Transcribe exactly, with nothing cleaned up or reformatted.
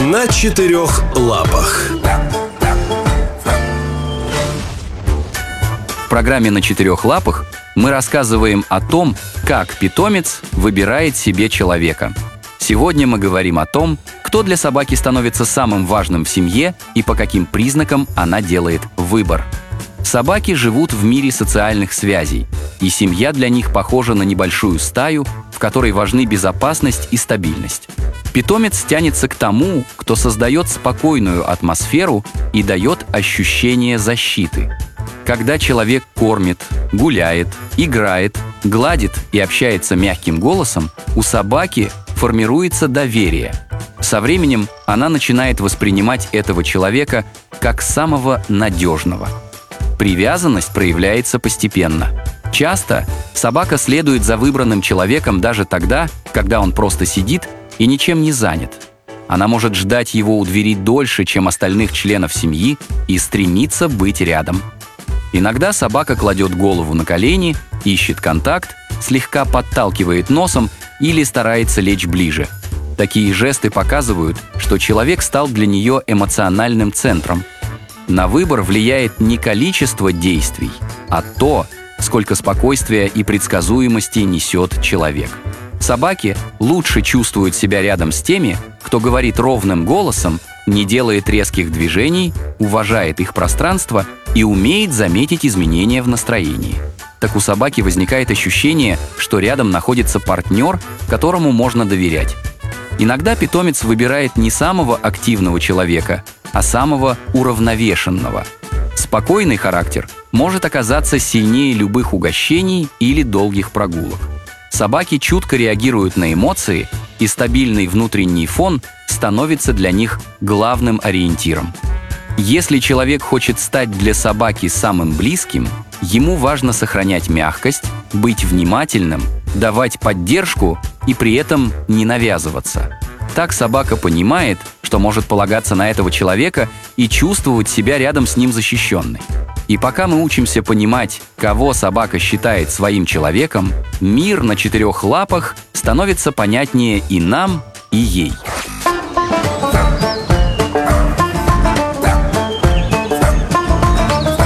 На четырех лапах. В программе «На четырех лапах» мы рассказываем о том, как питомец выбирает себе человека. Сегодня мы говорим о том, кто для собаки становится самым важным в семье и по каким признакам она делает выбор. Собаки живут в мире социальных связей, и семья для них похожа на небольшую стаю, в которой важны безопасность и стабильность. Питомец тянется к тому, кто создает спокойную атмосферу и дает ощущение защиты. Когда человек кормит, гуляет, играет, гладит и общается мягким голосом, у собаки формируется доверие. Со временем она начинает воспринимать этого человека как самого надежного. Привязанность проявляется постепенно. Часто собака следует за выбранным человеком даже тогда, когда он просто сидит и ничем не занят. Она может ждать его у двери дольше, чем остальных членов семьи, и стремится быть рядом. Иногда собака кладет голову на колени, ищет контакт, слегка подталкивает носом или старается лечь ближе. Такие жесты показывают, что человек стал для нее эмоциональным центром. На выбор влияет не количество действий, а то, сколько спокойствия и предсказуемости несет человек. Собаки лучше чувствуют себя рядом с теми, кто говорит ровным голосом, не делает резких движений, уважает их пространство и умеет заметить изменения в настроении. Так у собаки возникает ощущение, что рядом находится партнер, которому можно доверять. Иногда питомец выбирает не самого активного человека, а самого уравновешенного. Спокойный характер может оказаться сильнее любых угощений или долгих прогулок. Собаки чутко реагируют на эмоции, и стабильный внутренний фон становится для них главным ориентиром. Если человек хочет стать для собаки самым близким, ему важно сохранять мягкость, быть внимательным, давать поддержку и при этом не навязываться. Так собака понимает, что может полагаться на этого человека и чувствовать себя рядом с ним защищенной. И пока мы учимся понимать, кого собака считает своим человеком, мир на четырех лапах становится понятнее и нам, и ей.